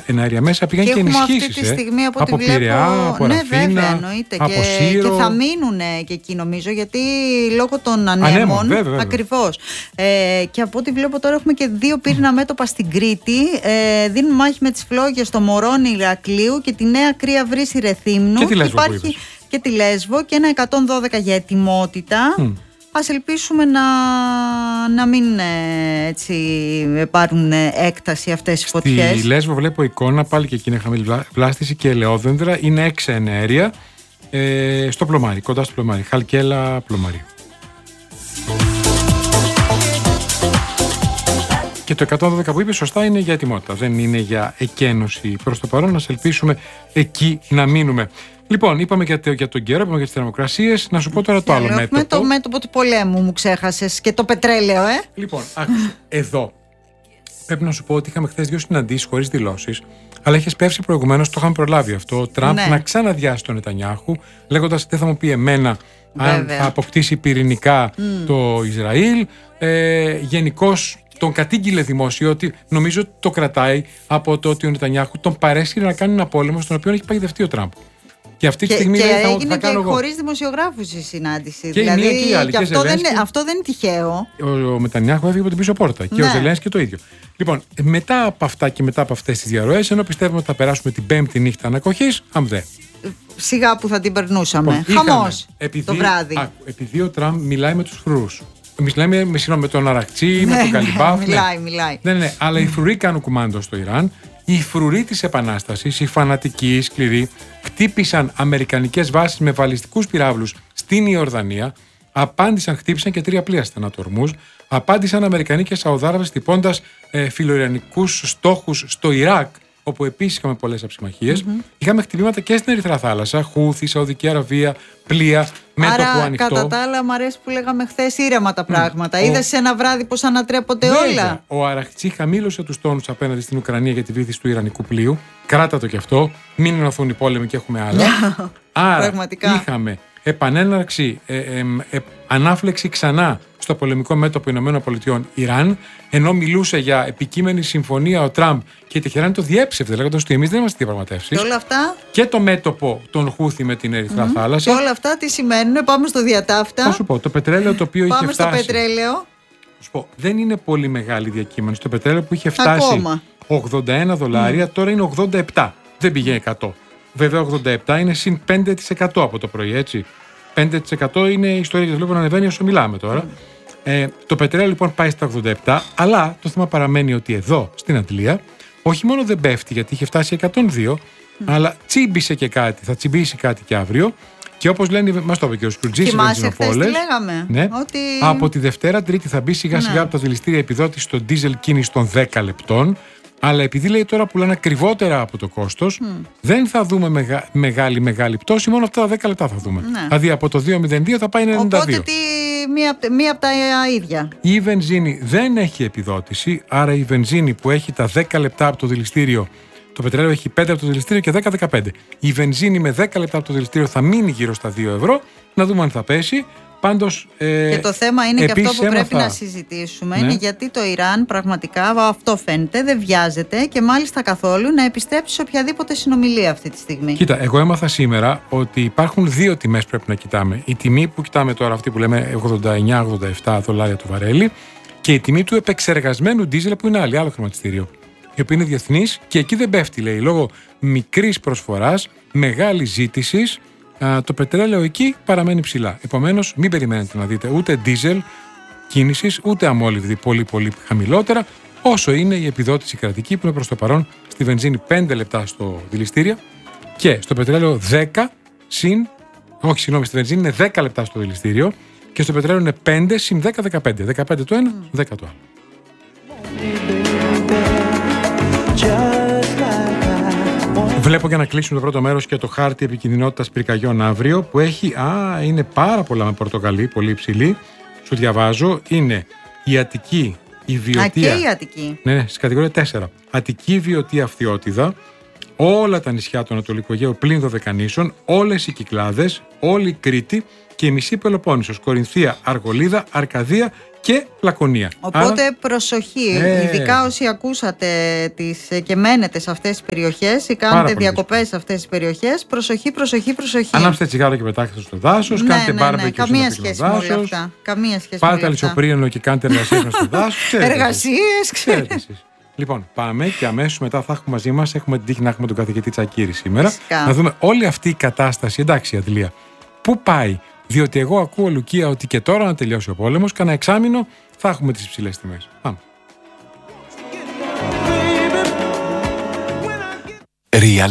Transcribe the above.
εναέρια μέσα πήγαν και ενισχύσεις. Αυτή τη στιγμή από τη Πειραιά, από Ραφίνα, βέβαια, εννοείται. από Σύρο. Και θα μείνουν και εκεί νομίζω, γιατί λόγω των ανέμων. Ακριβώς. Και από ό,τι βλέπω τώρα έχουμε και 2 πύρνα μέτωπα στην Κρήτη. Δίνουν μάχη με τις φλόγες στο Μωρόνι Ηρακλείου και τη Νέα Κρία Βρύση Ρεθύμνου. Και τη Λέσβο, υπάρχει και τη Λέσβο και ένα 112 για ετοιμότητα. Ας ελπίσουμε να μην έτσι πάρουν έκταση αυτές οι φωτιές. Στη Λέσβο βλέπω εικόνα, πάλι και εκεί είναι χαμηλή βλάστηση και ελαιόδεντρα. Είναι έξι εναέρια στο Πλωμάρι, κοντά στο Πλωμάρι. Χαλκέλα, Πλωμάρι. Και το 112 που είπε σωστά είναι για ετοιμότητα. Δεν είναι για εκένωση προς το παρόν. Ας ελπίσουμε εκεί να μείνουμε. Λοιπόν, είπαμε για τον καιρό, είπαμε για τις θερμοκρασίες. Να σου πω τώρα το άλλο μέτωπο. Με το μέτωπο του πολέμου μου ξέχασες και το πετρέλαιο, Λοιπόν, άκουσε. Εδώ πρέπει να σου πω ότι είχαμε χθες 2 συναντήσεις χωρίς δηλώσεις. Αλλά είχε πέσει προηγουμένως, το είχαμε προλάβει αυτό. Ο Τραμπ να ξαναδιάσει τον Νετανιάχου, λέγοντας δεν θα μου πει εμένα αν θα αποκτήσει πυρηνικά το Ισραήλ. Γενικώς τον κατήγγειλε δημόσιο, ότι νομίζω το κρατάει από το ότι ο Νετανιάχου τον παρέσυρε να κάνει ένα πόλεμο στον οποίο έχει παγιδευτεί ο Τραμπ. Και αυτή τη στιγμή έγινε και χωρίς δημοσιογράφους η συνάντηση. Και δηλαδή, και αυτό δεν είναι τυχαίο. Ο Νετανιάχου έφυγε από την πίσω πόρτα. Και ο Ζελένσκι το ίδιο. Λοιπόν, μετά από αυτά και μετά από αυτές τις διαρροές, ενώ πιστεύουμε ότι θα περάσουμε την 5η νύχτα ανακοχής, αμβδέ. Σιγά που θα την περνούσαμε. Χαμός το βράδυ. Επειδή ο Τραμπ μιλάει με τους φρουρούς. Μιλάμε με τον Αρακτσί, με τον Καλιμπάφ. Μιλάει. Ναι, αλλά οι φρουροί κάνουν κουμάντο στο Ιράν. Οι φρουροί της Επανάστασης, οι φανατικοί, οι σκληροί, χτύπησαν αμερικανικές βάσεις με βαλιστικούς πυράβλους στην Ιορδανία. Χτύπησαν και 3 πλοία στενατορμούς. Απάντησαν Αμερικανοί και Σαουδάραβες χτυπώντας φιλοϊρανικούς στόχους στο Ιράκ, όπου επίσης είχαμε πολλές αψημαχίες. Είχαμε χτυπήματα και στην Ερυθρά Θάλασσα, Χούθη, Σαουδική Αραβία, πλοία, μέτωπο ανοιχτό. Κατά τα άλλα, μου αρέσει που λέγαμε χθες, ήρεμα τα πράγματα. Είδες ένα βράδυ πώς ανατρέπονται όλα. Ο Αραχτσί χαμήλωσε τους τόνους απέναντι στην Ουκρανία για τη βήθηση του Ιρανικού πλοίου. Κράτα το κι αυτό. Μην ενωθούν οι πόλεμοι και έχουμε άλλα. Άρα πραγματικά. Είχαμε επανέναρξη, ανάφλεξη ξανά στο πολεμικό μέτωπο ΗΠΑ Ιράν, ενώ μιλούσε για επικείμενη συμφωνία ο Τραμπ και η Τεχεράνη το διέψευδε, λέγοντας ότι εμείς δεν είμαστε διαπραγματεύσεις. Και όλα αυτά. Και το μέτωπο των Χούθη με την Ερυθρά Θάλασσα. Και όλα αυτά τι σημαίνουν, πάμε στο διατάφτα. Θα σου πω, το πετρέλαιο το οποίο είχε φτάσει. Πάμε στο πετρέλαιο. Θα σου πω, δεν είναι πολύ μεγάλη διακύμανση. Το πετρέλαιο που είχε φτάσει $81, τώρα είναι 87. Δεν πήγε 100. Βέβαια, 87 είναι συν 5% από το πρωί, έτσι. 5% είναι η ιστορία και βλέπω να ανεβαίνει όσο μιλάμε τώρα. Το πετρέλαιο λοιπόν πάει στα 87, αλλά το θέμα παραμένει ότι εδώ στην Αντλία όχι μόνο δεν πέφτει γιατί είχε φτάσει 102, αλλά τσίμπησε και κάτι, θα τσιμπήσει κάτι και αύριο. Και όπως λένε, μας το είπε και ο Σκρουτζής, θυμάσαι χθες τι λέγαμε. Ναι, ότι από τη Δευτέρα Τρίτη θα μπει σιγά σιγά από τα δηληστήρια επιδότηση στο ντίζελ κίνηση των 10 λεπτών. Αλλά επειδή λέει τώρα πουλάνε ακριβότερα από το κόστος, δεν θα δούμε μεγάλη πτώση, μόνο αυτά τα 10 λεπτά θα δούμε. Δηλαδή από το 2,02 θα πάει 92. Οπότε μία από τα ίδια. Η βενζίνη δεν έχει επιδότηση, άρα η βενζίνη που έχει τα 10 λεπτά από το δηληστήριο, το πετρέλαιο έχει 5 από το δηληστήριο και 10-15. Η βενζίνη με 10 λεπτά από το δηληστήριο θα μείνει γύρω στα 2 ευρώ, να δούμε αν θα πέσει. Πάντως, και το θέμα είναι και αυτό που πρέπει να συζητήσουμε, είναι γιατί το Ιράν πραγματικά, αυτό φαίνεται, δεν βιάζεται και μάλιστα καθόλου να επιστρέψει σε οποιαδήποτε συνομιλία αυτή τη στιγμή. Κοίτα, εγώ έμαθα σήμερα ότι υπάρχουν 2 τιμές πρέπει να κοιτάμε. Η τιμή που κοιτάμε τώρα, αυτή που λέμε $89-87 το βαρέλι, και η τιμή του επεξεργασμένου ντίζελ που είναι άλλο χρηματιστήριο. Η οποία είναι διεθνής και εκεί δεν πέφτει, λέει, λόγω μικρής προσφοράς, μεγάλης ζήτησης. Το πετρέλαιο εκεί παραμένει ψηλά. Επομένως, μην περιμένετε να δείτε ούτε ντίζελ κίνησης, ούτε αμόλυβδη πολύ χαμηλότερα, όσο είναι η επιδότηση κρατική που είναι προς το παρόν στη βενζίνη 5 λεπτά στο δηληστήριο και στο πετρέλαιο 10 στη βενζίνη είναι 10 λεπτά στο δηληστήριο και στο πετρέλαιο είναι 5 συν 10-15. 15 το ένα, 10 το άλλο. Βλέπω για να κλείσουμε το πρώτο μέρος και το χάρτη επικινδυνότητας πυρκαγιών αύριο που έχει, είναι πάρα πολλά με πορτοκαλί, πολύ υψηλή. Σου διαβάζω, είναι η Αττική, η Βιωτία. Και η Αττική. Ναι, στην κατηγορία 4. Αττική, Βιωτία, Φθιώτιδα. όλα τα νησιά του Ανατολικού Αιγαίου πλην Δωδεκανήσων, όλες οι Κυκλάδες, όλη η Κρήτη και η μισή Πελοπόννησος, Κορινθία, Αργολίδα, Αρκαδία και Λακωνία. Οπότε προσοχή, ειδικά όσοι ακούσατε και μένετε σε αυτές τις περιοχές ή κάνετε διακοπές σε αυτές τις περιοχές, προσοχή. Ανάψτε τσιγάρο και πετάχτε στο δάσος, κάντε μπάρμπεκι καμία σχέση με όλα αυτά. Πάρτε αλυσοπρίωνο και κάντε εργασίες μες στο δάσος. Εργασίες, ξέρετε. Λοιπόν, πάμε και αμέσως μετά θα έχουμε μαζί μας, έχουμε την τύχη να έχουμε τον καθηγητή Τσακίρη σήμερα, φυσικά, να δούμε όλη αυτή η κατάσταση, εντάξει Αντλία, πού πάει. Διότι εγώ ακούω, Λουκία, ότι και τώρα να τελειώσει ο πόλεμος, κανένα εξάμηνο θα έχουμε τις υψηλές τιμές. Πάμε. Real